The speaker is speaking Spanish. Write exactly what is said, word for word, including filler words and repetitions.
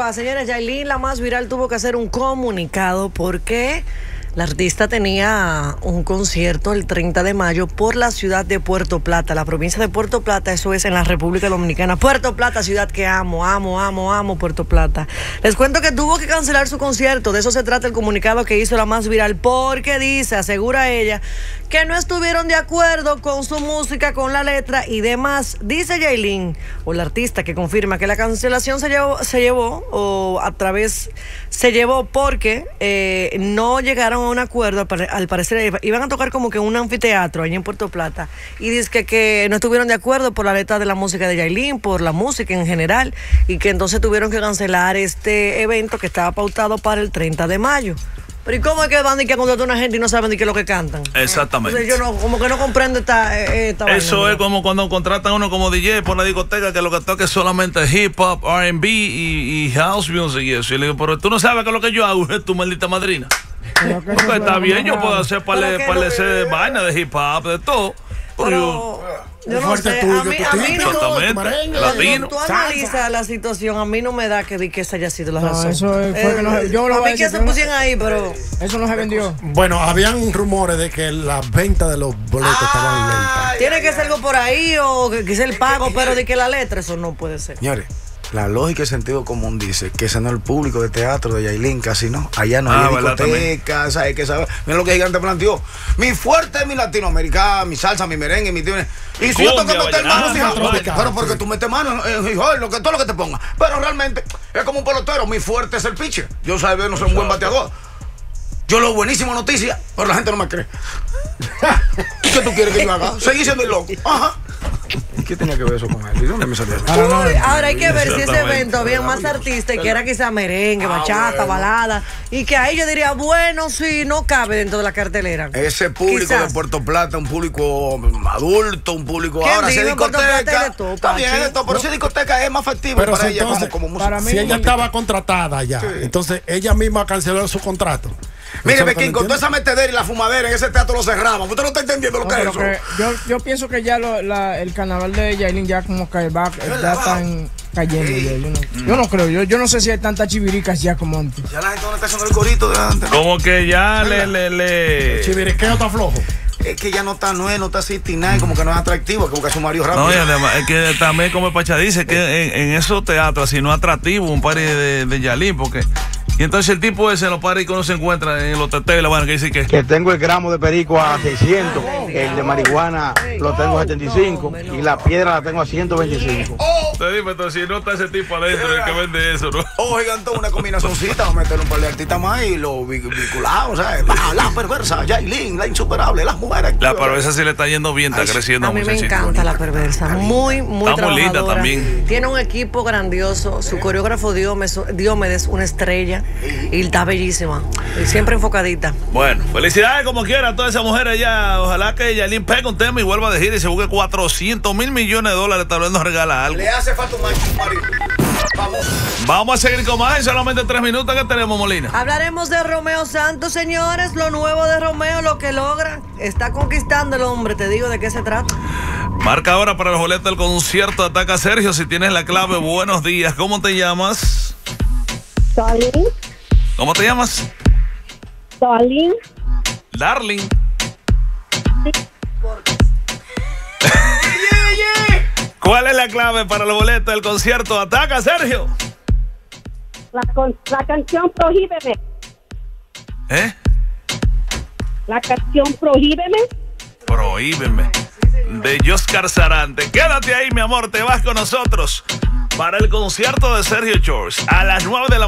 Cuba. Señores, Yailin, la más viral, tuvo que hacer un comunicado porque la artista tenía un concierto el treinta de mayo por la ciudad de Puerto Plata, la provincia de Puerto Plata, eso es en la República Dominicana. Puerto Plata, ciudad que amo, amo, amo, amo Puerto Plata. Les cuento que tuvo que cancelar su concierto, de eso se trata el comunicado que hizo la más viral, porque dice, asegura ella, que no estuvieron de acuerdo con su música, con la letra y demás. Dice Yailin, o la artista, que confirma que la cancelación se llevó, se llevó o a través, se llevó porque eh, no llegaron a un acuerdo. Al parecer iban a tocar como que un anfiteatro allí en Puerto Plata, y dice que, que no estuvieron de acuerdo por la letra de la música de Yailin, por la música en general, y que entonces tuvieron que cancelar este evento que estaba pautado para el treinta de mayo. Pero ¿y cómo es que van y que contratan a una gente y no saben ni qué es lo que cantan? Exactamente. Entonces yo no, como que no comprendo esta, esta Eso vaina, es como cuando contratan a uno como D J por la discoteca, que lo que toca es solamente hip hop, R and B y, y house music y eso. Y le digo, pero tú no sabes que lo que yo hago es tu maldita madrina. Porque está bien, yo puedo hacer para de vaina de hip hop, de todo. Pero yo, yo no sé, tuyo, a mí, a mí no, exactamente, latino. Tú analizas la situación, a mí no me da que, que esa haya sido la no, razón. Eso es, fue eh, que no, yo lo a voy mí a que decir, se pusieron ahí, pero eso no se vendió. Bueno, habían rumores de que las ventas de los boletos ah, estaban lentas. Tiene que ser algo por ahí o que quizá el pago, pero de que la letra, eso no puede ser. Señores, la lógica y sentido común dice que ese no es el público de teatro de Yailin, casi no. Allá no hay ah, discotecas, ¿sabes qué? ¿Sabes? Mira lo que Gigante planteó. Mi fuerte es mi latinoamericana, mi salsa, mi merengue, mi tío. Y si yo tengo que meter manos, pero porque tú metes manos, hijo, lo que, todo lo que te ponga. Pero realmente es como un pelotero. Mi fuerte es el pitcher. Yo, sabes, no soy un buen bateador. Yo lo buenísimo noticia, pero la gente no me cree. ¿Qué tú quieres que yo haga? Seguir siendo el loco. Ajá. ¿Qué tenía que ver eso con él? ¿Y dónde me salió eso? Uy, ahora hay que ver si ese evento había más artistas y que era quizá merengue, bachata, balada, y que ahí yo diría, bueno, sí, no cabe dentro de la cartelera. Ese público quizás de Puerto Plata, un público adulto, un público ahora, si discoteca, también es de todo, pero si discoteca es más factible para ella como, como música. Si ella estaba contratada ya, sí, entonces ella misma canceló su contrato. Mire, Bequín, con toda esa metedera y la fumadera en ese teatro lo cerramos. Usted no está entendiendo lo no, que es eso. Que yo, yo pienso que ya lo, la, el carnaval de Yailin ya como que va, ya están cayendo. Sí. Ya, yo, no, mm. yo no creo, yo, yo no sé si hay tantas chiviricas ya como antes. Ya la gente no está haciendo el corito de antes. Como que ya le, le, le... El chiviriqueo está flojo. Es que ya no está nueve, no está sixty nine, como que no es atractivo, como que es un Mario rápido. No, y además, es que también como el Pacha dice, que en, en esos teatros así no es atractivo un party de, de Yailin, porque... Y entonces el tipo ese en los paris que uno se encuentra en los teteles, bueno, que dice que... Que tengo el gramo de perico a seiscientos, el de marihuana lo tengo a setenta y cinco y la piedra la tengo a ciento veinticinco. Oh, te digo, entonces si no está ese tipo adentro, el que vende eso, ¿no? Oh, Gigantón, una combinacioncita, vamos a meter un par de artistas más y lo vinculamos, ¿sabes? La, la perversa, Yailin, la insuperable, las mujeres. La perversa sí le está yendo bien, está Ay, creciendo. A mí me encanta la perversa, muy, muy está muy linda también. Tiene un equipo grandioso, su coreógrafo Diomedes, una estrella. Y está bellísima, y siempre enfocadita. Bueno, felicidades como quiera a todas esas mujeres ya. Ojalá que Yailin pegue un tema y vuelva de gira y se busque cuatrocientos mil millones de dólares. Tal vez nos regala algo. Le hace falta un mario. Vamos. Vamos a seguir con más en solamente tres minutos que tenemos, Molina. Hablaremos de Romeo Santos, señores. Lo nuevo de Romeo, lo que logra. Está conquistando el hombre, te digo de qué se trata. Marca ahora para el boleto del concierto. Ataca Sergio si tienes la clave. Buenos días, ¿cómo te llamas? Darling. ¿Cómo te llamas? Darling. Darling. ¿Cuál es la clave para el boleto del concierto? Ataca, Sergio. La, con, la canción Prohíbeme. ¿Eh? La canción Prohíbeme. Prohíbeme. De Joscar Sarante. Quédate ahí, mi amor. Te vas con nosotros para el concierto de Sergio George a las nueve de la mañana.